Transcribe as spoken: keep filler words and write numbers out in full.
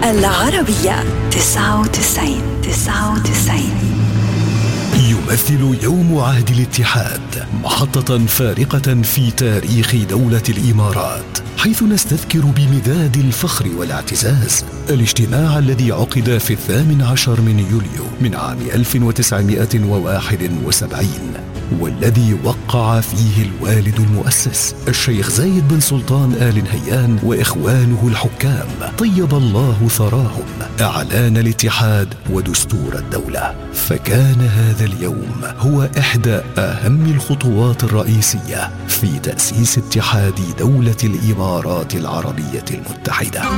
العربية تسعة وتسعين تسعة وتسعين. يمثل يوم عهد الاتحاد محطة فارقة في تاريخ دولة الإمارات، حيث نستذكر بمداد الفخر والاعتزاز الاجتماع الذي عقد في الثامن عشر من يوليو من عام ألف وتسعمائة وواحد وسبعين، والذي وقع فيه الوالد المؤسس الشيخ زايد بن سلطان آل نهيان وإخوانه الحكام طيب الله ثراهم إعلان الاتحاد ودستور الدولة. فكان هذا اليوم هو إحدى أهم الخطوات الرئيسية في تأسيس اتحاد دولة الإمارات العربية المتحدة.